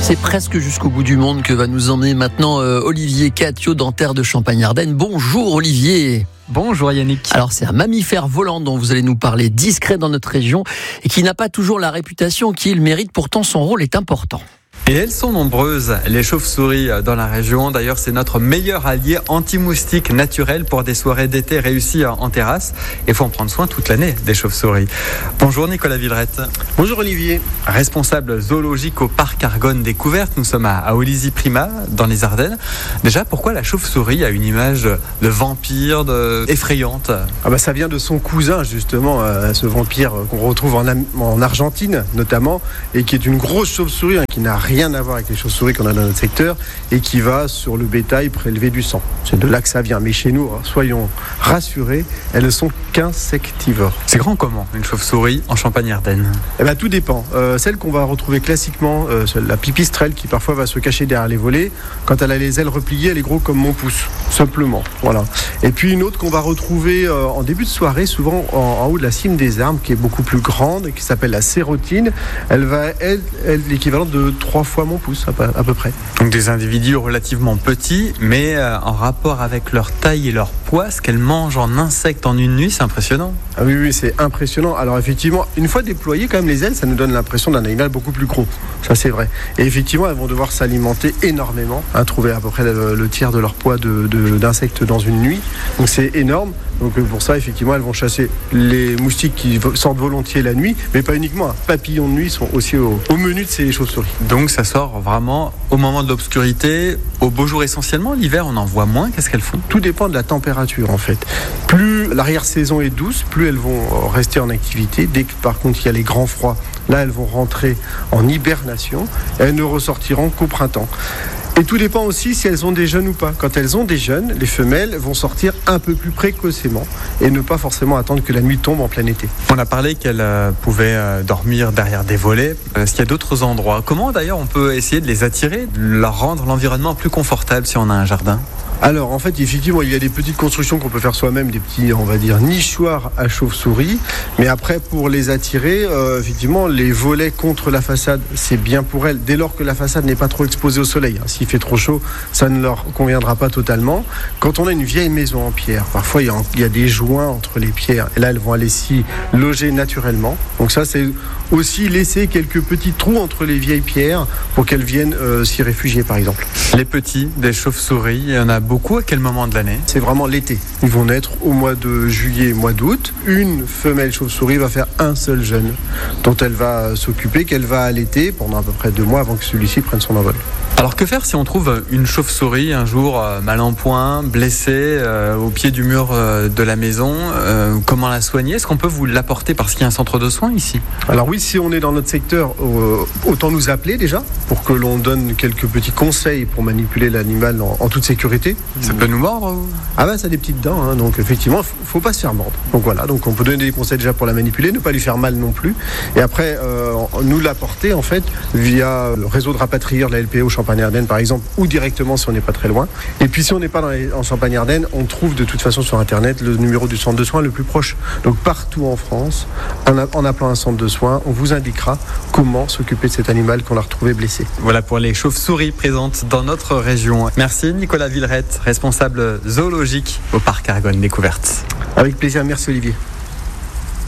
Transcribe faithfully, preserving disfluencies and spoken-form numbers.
C'est presque jusqu'au bout du monde que va nous emmener maintenant euh, Olivier Catio, dentaire de Champagne-Ardenne. Bonjour Olivier. Bonjour Yannick. Alors c'est un mammifère volant dont vous allez nous parler, discret dans notre région et qui n'a pas toujours la réputation qu'il mérite, pourtant son rôle est important. Et elles sont nombreuses, les chauves-souris dans la région. D'ailleurs, c'est notre meilleur allié anti-moustique naturel pour des soirées d'été réussies en terrasse. Il faut en prendre soin toute l'année des chauves-souris. Bonjour Nicolas Villerette. Bonjour Olivier. Responsable zoologique au parc Argonne Découverte. Nous sommes à, à Olizy-Prima, dans les Ardennes. Déjà, pourquoi la chauve-souris a une image de vampire, de... effrayante? Ah bah ça vient de son cousin justement, euh, ce vampire qu'on retrouve en, en Argentine notamment, et qui est une grosse chauve-souris hein, qui n'a rien rien à voir avec les chauves-souris qu'on a dans notre secteur et qui va sur le bétail prélever du sang. C'est de là que ça vient. Mais chez nous, soyons rassurés, elles ne sont qu'insectivores. C'est grand comment une chauve-souris en Champagne-Ardenne? Eh ben, tout dépend. Euh, celle qu'on va retrouver classiquement, euh, la pipistrelle qui parfois va se cacher derrière les volets, quand elle a les ailes repliées, elle est gros comme mon pouce, simplement. Voilà. Et puis une autre qu'on va retrouver euh, en début de soirée, souvent en, en haut de la cime des arbres, qui est beaucoup plus grande, qui s'appelle la sérotine. Elle va être l'équivalent de trois fois mon pouce à peu, à peu près. Donc des individus relativement petits, mais euh, en rapport avec leur taille et leur poids, ce qu'elles mangent en insectes en une nuit, c'est impressionnant. Ah oui, oui, c'est impressionnant. Alors effectivement, une fois déployées, quand même les ailes, ça nous donne l'impression d'un animal beaucoup plus gros. Ça c'est vrai. Et effectivement, elles vont devoir s'alimenter énormément, hein, trouver à peu près le, le tiers de leur poids de, de, d'insectes dans une nuit. Donc c'est énorme. Donc pour ça, effectivement, elles vont chasser les moustiques qui sortent volontiers la nuit, mais pas uniquement. Hein. Papillons de nuit sont aussi au, au menu de ces chauves-souris. Donc ça sort vraiment au moment de l'obscurité, au beau jour essentiellement. L'hiver, on en voit moins. Qu'est-ce qu'elles font? Tout dépend de la température en fait. Plus l'arrière-saison est douce, plus elles vont rester en activité. Dès que par contre il y a les grands froids, là elles vont rentrer en hibernation. Elles ne ressortiront qu'au printemps. Et tout dépend aussi si elles ont des jeunes ou pas. Quand elles ont des jeunes, les femelles vont sortir un peu plus précocement et ne pas forcément attendre que la nuit tombe en plein été. On a parlé qu'elles euh, pouvaient euh, dormir derrière des volets. Est-ce qu'il y a d'autres endroits? Comment d'ailleurs on peut essayer de les attirer, de leur rendre l'environnement plus confortable si on a un jardin? Alors en fait effectivement il y a des petites constructions qu'on peut faire soi-même, des petits on va dire nichoirs à chauves-souris, mais après pour les attirer euh, effectivement les volets contre la façade c'est bien pour elles dès lors que la façade n'est pas trop exposée au soleil. Hein. S'il fait trop chaud ça ne leur conviendra pas totalement. Quand on a une vieille maison en pierre, parfois il y a, il y a des joints entre les pierres et là elles vont aller s'y loger naturellement. Donc ça c'est aussi laisser quelques petits trous entre les vieilles pierres pour qu'elles viennent euh, s'y réfugier par exemple. Les petits des chauves-souris, il y en a beaucoup. À quel moment de l'année? C'est vraiment l'été. Ils vont naître au mois de juillet, mois d'août. Une femelle chauve-souris va faire un seul jeune dont elle va s'occuper, qu'elle va allaiter pendant à peu près deux mois avant que celui-ci prenne son envol. Alors que faire si on trouve une chauve-souris un jour euh, mal en point, blessée euh, au pied du mur euh, de la maison? euh, Comment la soigner? Est-ce qu'on peut vous l'apporter parce qu'il y a un centre de soins ici? Alors oui, si on est dans notre secteur, euh, autant nous appeler déjà pour que l'on donne quelques petits conseils pour manipuler l'animal en, en toute sécurité. Ça peut nous mordre ou... Ah ben ça a des petites dents, hein, donc effectivement, il ne faut pas se faire mordre. Donc voilà, donc on peut donner des conseils déjà pour la manipuler, ne pas lui faire mal non plus. Et après, euh, nous l'apporter en fait via le réseau de rapatrieurs de la L P O Champagne-Ardenne par exemple, ou directement si on n'est pas très loin. Et puis si on n'est pas dans les, en Champagne-Ardenne, on trouve de toute façon sur internet le numéro du centre de soins le plus proche. Donc partout en France, en, a, en appelant un centre de soins, on vous indiquera comment s'occuper de cet animal qu'on a retrouvé blessé. Voilà pour les chauves-souris présentes dans notre région. Merci Nicolas Villerette, responsable zoologique au parc Argonne Découverte. Avec plaisir, merci Olivier.